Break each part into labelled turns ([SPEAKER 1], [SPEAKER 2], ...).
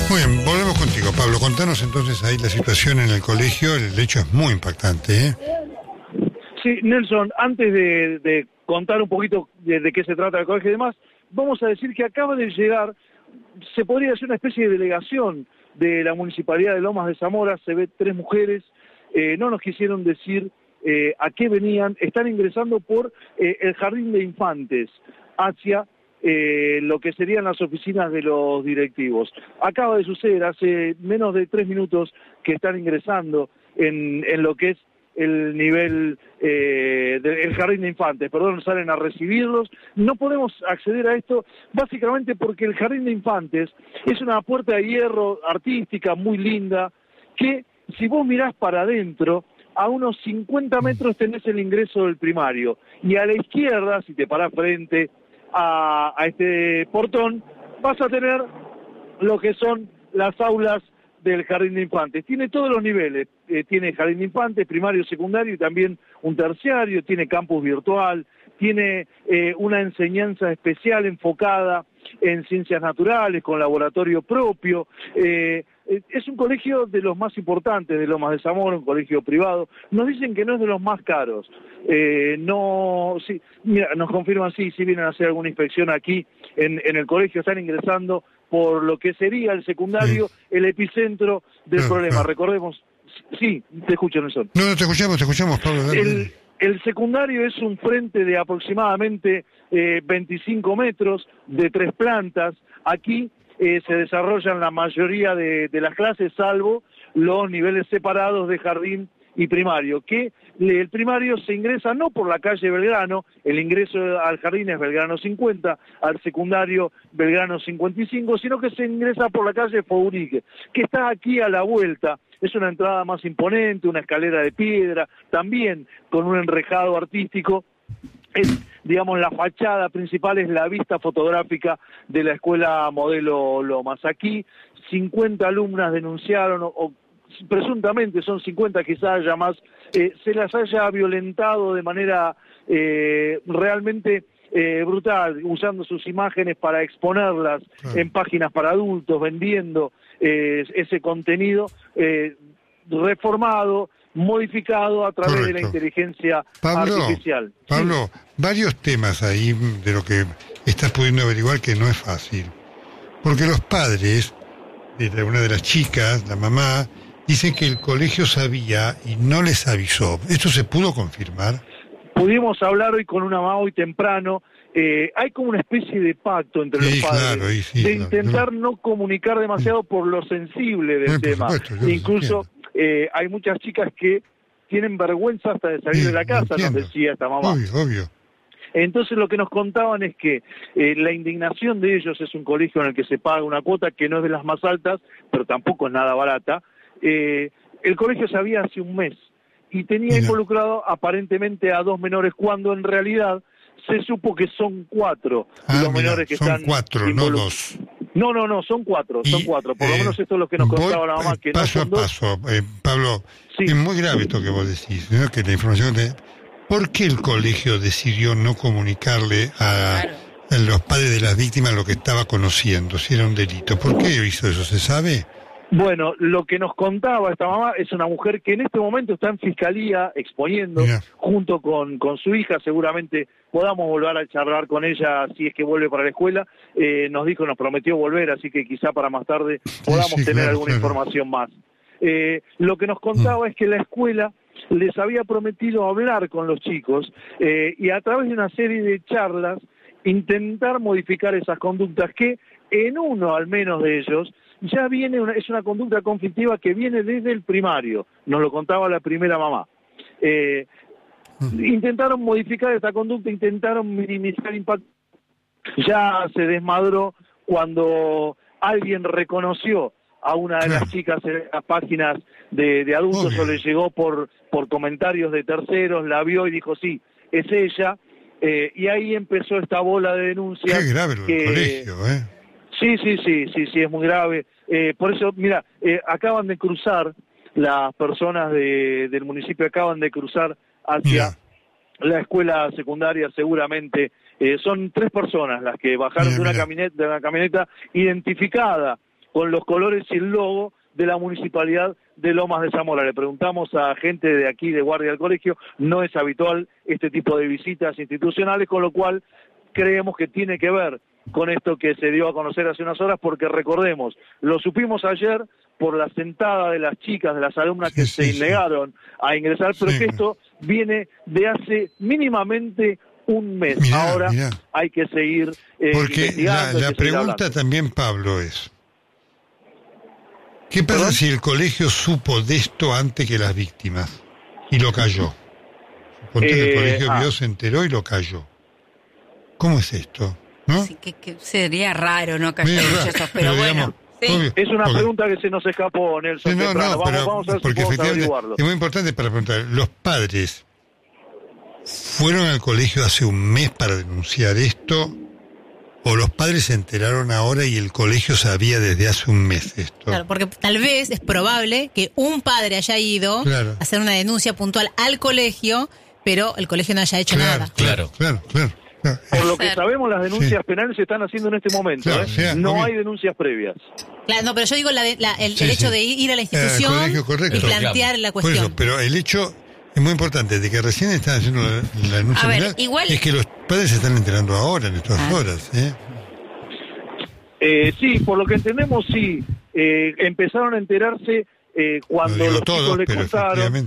[SPEAKER 1] Muy bien, volvemos contigo, Pablo. Contanos entonces ahí la situación en el colegio. El hecho es muy impactante, ¿eh?
[SPEAKER 2] Sí, Nelson, antes de contar un poquito de qué se trata el colegio y demás, vamos a decir que acaba de llegar, se podría decir una especie de delegación de la Municipalidad de Lomas de Zamora. Se ve 3 mujeres, no nos quisieron decir a qué venían. Están ingresando por el Jardín de Infantes hacia lo que serían las oficinas de los directivos. Acaba de suceder, hace menos de 3 minutos que están ingresando en lo que es el nivel del Jardín de Infantes, salen a recibirlos. No podemos acceder a esto básicamente porque el Jardín de Infantes es una puerta de hierro artística muy linda, que si vos mirás para adentro, a unos 50 metros tenés el ingreso del primario, y a la izquierda, si te parás frente a este portón, vas a tener lo que son las aulas del Jardín de Infantes. Tiene todos los niveles, tiene Jardín de Infantes, primario, secundario y también un terciario, tiene campus virtual, tiene una enseñanza especial enfocada en ciencias naturales, con laboratorio propio. Es un colegio de los más importantes de Lomas de Zamora, un colegio privado. Nos dicen que no es de los más caros. Sí, mira, nos confirman sí vienen a hacer alguna inspección aquí en el colegio. Están ingresando por lo que sería el secundario, el epicentro del problema. Recordemos, sí, te escucho, Nelson.
[SPEAKER 1] No, te escuchamos, Pablo.
[SPEAKER 2] El secundario es un frente de aproximadamente 25 metros, de 3 plantas. Aquí se desarrollan la mayoría de las clases, salvo los niveles separados de jardín y primario, que el primario se ingresa no por la calle Belgrano, el ingreso al jardín es Belgrano 50, al secundario Belgrano 55, sino que se ingresa por la calle Fourique, que está aquí a la vuelta. Es una entrada más imponente, una escalera de piedra, también con un enrejado artístico. Es, digamos, la fachada principal es la vista fotográfica de la escuela Modelo Lomas. Aquí 50 alumnas denunciaron, o presuntamente son 50, quizás haya más, se las haya violentado de manera realmente brutal, usando sus imágenes para exponerlas en páginas para adultos, vendiendo ese contenido reformado, modificado a través de la inteligencia artificial.
[SPEAKER 1] Pablo, varios temas ahí de lo que estás pudiendo averiguar que no es fácil. Porque los padres de una de las chicas, la mamá, dicen que el colegio sabía y no les avisó. ¿Esto se pudo confirmar?
[SPEAKER 2] Pudimos hablar hoy con una mamá hoy temprano. Hay como una especie de pacto entre los padres, de intentar no comunicar demasiado por lo sensible del tema.
[SPEAKER 1] Supuesto,
[SPEAKER 2] incluso hay muchas chicas que tienen vergüenza hasta de salir de la casa, nos decía esta mamá.
[SPEAKER 1] Obvio.
[SPEAKER 2] Entonces lo que nos contaban es que la indignación de ellos, es un colegio en el que se paga una cuota que no es de las más altas, pero tampoco es nada barata. El colegio sabía hace un mes y tenía involucrado aparentemente a 2 menores, cuando en realidad se supo que son 4 los menores que están
[SPEAKER 1] involucrados. No 2.
[SPEAKER 2] No, son 4, por lo menos esto es lo que nos contaba la mamá, que
[SPEAKER 1] paso
[SPEAKER 2] no son
[SPEAKER 1] a paso, Pablo,
[SPEAKER 2] sí.
[SPEAKER 1] Es muy grave esto que vos decís, ¿no? Que la información ¿por qué el colegio decidió no comunicarle a los padres de las víctimas lo que estaba conociendo, si era un delito? ¿Por qué hizo eso? ¿Se sabe?
[SPEAKER 2] Bueno, lo que nos contaba esta mamá es una mujer que en este momento está en fiscalía exponiendo, junto con su hija. Seguramente podamos volver a charlar con ella si es que vuelve para la escuela. Nos prometió volver, así que quizá para más tarde podamos tener alguna información más. Lo que nos contaba es que la escuela les había prometido hablar con los chicos y a través de una serie de charlas intentar modificar esas conductas, que en uno al menos de ellos ya es una conducta conflictiva que viene desde el primario, nos lo contaba la primera mamá. Intentaron modificar esta conducta, intentaron minimizar el impacto. Ya se desmadró cuando alguien reconoció a una de las chicas en las páginas de adultos, o le llegó por comentarios de terceros, la vio y dijo sí, es ella, y ahí empezó esta bola de denuncias.
[SPEAKER 1] Qué grave lo del colegio,
[SPEAKER 2] Sí, es muy grave. Por eso, mira, acaban de cruzar, las personas del municipio acaban de cruzar hacia la escuela secundaria, seguramente. Son 3 personas las que bajaron de una camioneta identificada con los colores y el logo de la Municipalidad de Lomas de Zamora. Le preguntamos a gente de aquí, de guardia del colegio, no es habitual este tipo de visitas institucionales, con lo cual creemos que tiene que ver con esto que se dio a conocer hace unas horas, porque recordemos, lo supimos ayer por la sentada de las chicas, de las alumnas que se negaron a ingresar, pero que esto viene de hace mínimamente un mes. Ahora hay que seguir
[SPEAKER 1] porque
[SPEAKER 2] investigando.
[SPEAKER 1] La pregunta también, Pablo, es ¿qué pasa si el colegio supo de esto antes que las víctimas y lo cayó? Suponte que el colegio vio, se enteró y lo cayó. ¿Cómo es esto? ¿No?
[SPEAKER 3] Sí, que sería raro, ¿no? Callar muchachos, pero bueno.
[SPEAKER 2] Digamos, es una pregunta que se nos escapó, Nelson.
[SPEAKER 1] Sí,
[SPEAKER 2] vamos a ver
[SPEAKER 1] porque
[SPEAKER 2] si podemos
[SPEAKER 1] efectivamente
[SPEAKER 2] averiguarlo.
[SPEAKER 1] es muy importante para preguntar, ¿los padres fueron al colegio hace un mes para denunciar esto? ¿O los padres se enteraron ahora y el colegio sabía desde hace un mes esto?
[SPEAKER 4] Claro, porque tal vez es probable que un padre haya ido a hacer una denuncia puntual al colegio, pero el colegio no haya hecho nada.
[SPEAKER 1] Claro.
[SPEAKER 2] Por lo que sabemos, las denuncias penales se están haciendo en este momento. No hay denuncias previas.
[SPEAKER 4] Claro, no, pero yo digo el hecho de ir a la institución y plantear la cuestión.
[SPEAKER 1] Por eso, pero el hecho es muy importante de que recién están haciendo la denuncia penal, es que los padres se están enterando ahora, en estas horas.
[SPEAKER 2] Sí, por lo que entendemos, sí. Empezaron a enterarse cuando los chicos les contaron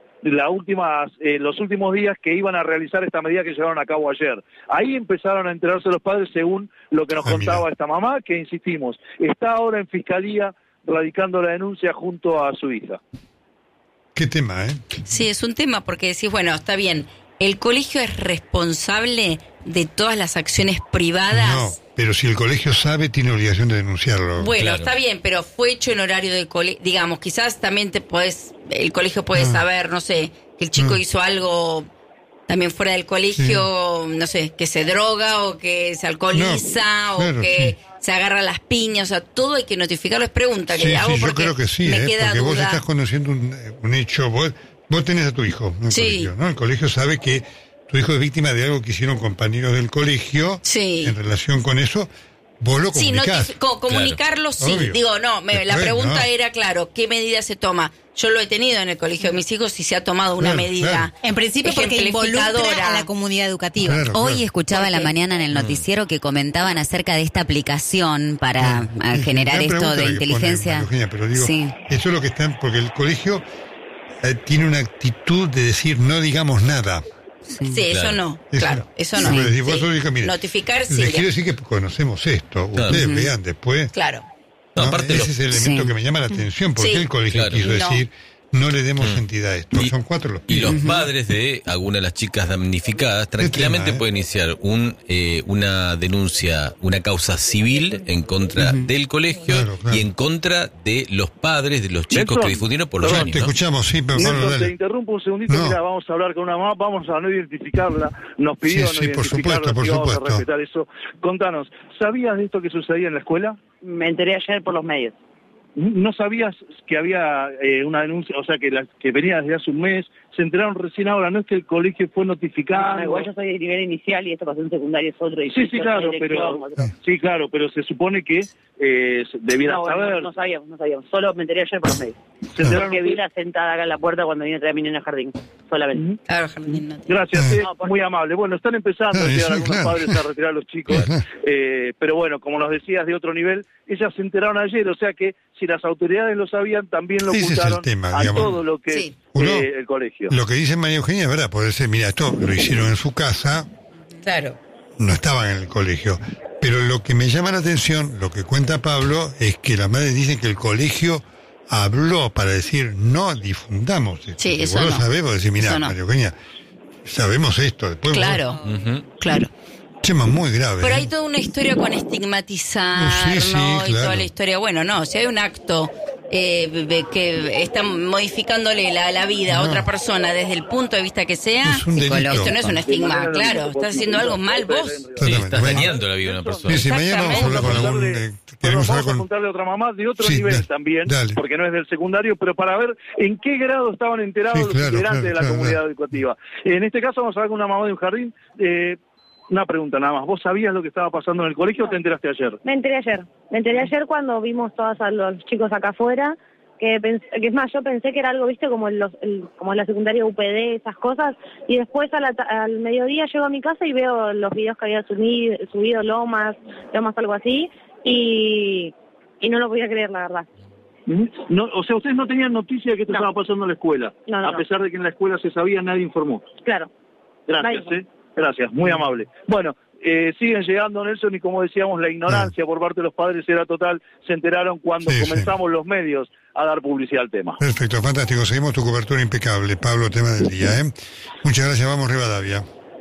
[SPEAKER 2] los últimos días que iban a realizar esta medida que llevaron a cabo ayer. Ahí empezaron a enterarse los padres según lo que nos contaba esta mamá, que insistimos, está ahora en fiscalía radicando la denuncia junto a su hija.
[SPEAKER 1] ¿Qué tema,
[SPEAKER 3] Sí, es un tema porque decís, bueno, está bien, ¿el colegio es responsable de todas las acciones privadas?
[SPEAKER 1] No, pero si el colegio sabe, tiene obligación de denunciarlo.
[SPEAKER 3] Bueno, está bien, pero fue hecho en horario de colegio, digamos, quizás también el colegio puede saber, no sé, que el chico hizo algo también fuera del colegio, no sé, que se droga o que se alcoholiza o que se agarra las piñas, o sea, todo hay que notificarlo. Es pregunta que hago porque
[SPEAKER 1] yo creo que sí,
[SPEAKER 3] me queda
[SPEAKER 1] porque
[SPEAKER 3] duda.
[SPEAKER 1] Vos estás conociendo un hecho, vos tenés a tu hijo en el colegio, ¿no? El colegio sabe que tu hijo es víctima de algo que hicieron compañeros del colegio en relación con eso. Vos lo comunicás.
[SPEAKER 3] Comunicarlo sí. Obvio. Digo, no, la pregunta era, claro, ¿qué medida se toma? Yo lo he tenido en el colegio de mis hijos y se ha tomado una medida.
[SPEAKER 4] En principio porque involucra a la comunidad educativa.
[SPEAKER 5] Hoy escuchaba a la mañana en el noticiero que comentaban acerca de esta aplicación para generar esto de inteligencia.
[SPEAKER 1] Eugenia, pero digo, eso es lo que están, porque el colegio tiene una actitud de decir no digamos nada.
[SPEAKER 3] Sí, eso no, eso no. Notificar,
[SPEAKER 1] les quiero decir que conocemos esto, ustedes vean después.
[SPEAKER 3] Claro.
[SPEAKER 1] No, aparte ese es el elemento que me llama la atención, porque el colegio quiso decir no le demos entidad a esto. Son 4 los
[SPEAKER 6] pibes. Y los padres de alguna de las chicas damnificadas tranquilamente pueden iniciar una denuncia, una causa civil en contra del colegio y en contra de los padres de los chicos que difundieron por los años.
[SPEAKER 1] Te escuchamos,
[SPEAKER 2] te interrumpo un segundito. Mira, vamos a hablar con una mamá, vamos a no identificarla. Nos pidió no identificarla, por supuesto. Vamos a respetar eso. Contanos, ¿sabías de esto que sucedía en la escuela?
[SPEAKER 7] Me enteré ayer por los medios.
[SPEAKER 2] ¿No sabías que había una denuncia, o sea, que venía desde hace un mes? Se enteraron recién ahora, ¿no es que el colegio fue notificado?
[SPEAKER 7] No, igual yo soy de nivel inicial y esto pasó en secundario es otro.
[SPEAKER 2] Sí, claro, pero se supone que debieran saber.
[SPEAKER 7] No sabíamos, solo me enteré ayer por los medios. Se enteraron que vi la sentada acá en la puerta cuando vine a traer a mi nena al jardín, solamente.
[SPEAKER 3] Claro, jardín no.
[SPEAKER 2] Gracias, muy amable. Bueno, están empezando a llegar algunos padres a retirar a los chicos, pero bueno, como nos decías, de otro nivel, ellas se enteraron ayer, o sea que si las autoridades lo sabían, también lo ocultaron a todo lo que el colegio.
[SPEAKER 1] Lo que dice María Eugenia es verdad, puede ser, mira, esto lo hicieron en su casa, no estaban en el colegio. Pero lo que me llama la atención, lo que cuenta Pablo, es que las madres dicen que el colegio habló para decir, no difundamos esto.
[SPEAKER 3] Sí, eso
[SPEAKER 1] vos lo sabés, vos decís, mirá, María Eugenia, sabemos esto. Después
[SPEAKER 3] claro.
[SPEAKER 1] Tema muy grave.
[SPEAKER 3] Pero hay toda una historia con estigmatizar, ¿no? Y toda la historia. Bueno, no, si hay un acto que está modificándole la vida a otra persona desde el punto de vista que sea, esto no es un estigma, claro. Estás haciendo algo mal vos.
[SPEAKER 6] Estás dañando la vida de una persona.
[SPEAKER 1] Sí, mañana vamos a hablar con algún...
[SPEAKER 2] Vamos a contarle a otra mamá de otro nivel también, porque no es del secundario, pero para ver en qué grado estaban enterados los integrantes de la comunidad educativa. En este caso vamos a hablar con una mamá de un jardín. Una pregunta nada más. ¿Vos sabías lo que estaba pasando en el colegio o te enteraste ayer?
[SPEAKER 8] Me enteré ayer cuando vimos todos a los chicos acá afuera, que es más, yo pensé que era algo, viste, como como la secundaria UPD, esas cosas, y después al mediodía llego a mi casa y veo los videos que había subido Lomas, algo así, y no lo podía creer, la verdad.
[SPEAKER 2] No, o sea, ustedes no tenían noticia de que esto estaba pasando en la escuela.
[SPEAKER 8] No.
[SPEAKER 2] A pesar de que en la escuela se sabía, nadie informó.
[SPEAKER 8] Claro.
[SPEAKER 2] Gracias, Gracias, muy amable. Bueno, siguen llegando, Nelson, y como decíamos, la ignorancia por parte de los padres era total. Se enteraron cuando comenzamos los medios a dar publicidad al tema.
[SPEAKER 1] Perfecto, fantástico. Seguimos tu cobertura impecable, Pablo, tema del día. Muchas gracias, vamos Rivadavia.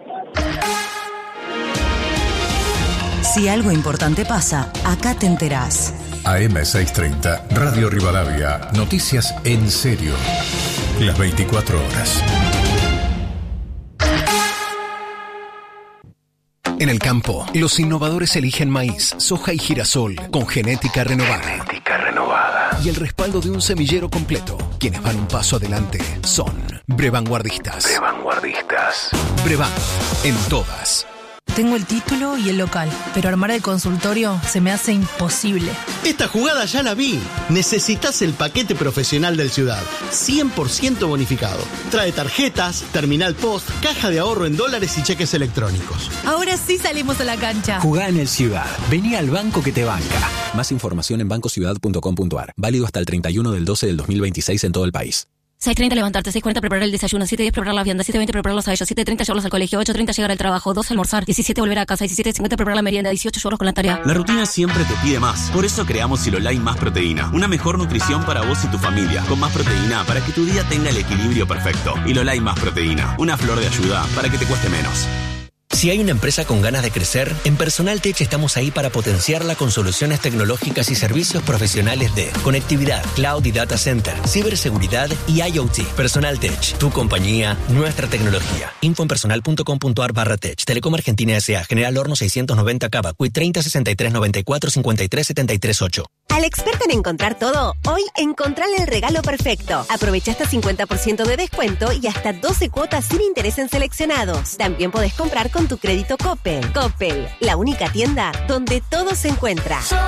[SPEAKER 9] Si algo importante pasa, acá te enterás.
[SPEAKER 10] AM630, Radio Rivadavia, noticias en serio, las 24 horas.
[SPEAKER 11] En el campo, los innovadores eligen maíz, soja y girasol con genética renovada. Y el respaldo de un semillero completo. Quienes van un paso adelante son Brevanguardistas. Brevan, en todas.
[SPEAKER 12] Tengo el título y el local, pero armar el consultorio se me hace imposible.
[SPEAKER 13] Esta jugada ya la vi. Necesitas el paquete profesional del Ciudad, 100% bonificado. Trae tarjetas, terminal post, caja de ahorro en dólares y cheques electrónicos.
[SPEAKER 12] Ahora sí salimos a la cancha.
[SPEAKER 14] Jugá en el Ciudad. Vení al banco que te banca. Más información en bancociudad.com.ar. Válido hasta el 31 del 12 del 2026 en todo el país.
[SPEAKER 15] 6:30 levantarte, 6:40 preparar el desayuno, 7:10 preparar la vianda, 7:20 prepararlos a ellos, 7:30 llevarlos al colegio, 8:30 llegar al trabajo, 12 almorzar, 17 volver a casa, 17:50 preparar la merienda, 18 llevarlos con la tarea.
[SPEAKER 16] La rutina siempre te pide más. Por eso creamos Silolai Más Proteína. Una mejor nutrición para vos y tu familia. Con más proteína para que tu día tenga el equilibrio perfecto. Hilolai Más Proteína. Una flor de ayuda para que te cueste menos.
[SPEAKER 17] Si hay una empresa con ganas de crecer, en Personal Tech estamos ahí para potenciarla con soluciones tecnológicas y servicios profesionales de conectividad, cloud y data center, ciberseguridad y IoT. Personal Tech, tu compañía, nuestra tecnología. Info en personal.com.ar/tech. Telecom Argentina S.A. General Horno 690 Cava. Quit 30 63 94 53 73 8.
[SPEAKER 18] Al experto en encontrar todo, hoy encontrale el regalo perfecto. Aprovecha hasta 50% de descuento y hasta 12 cuotas sin interés en seleccionados. También podés comprar con tu crédito Coppel. Coppel, la única tienda donde todo se encuentra.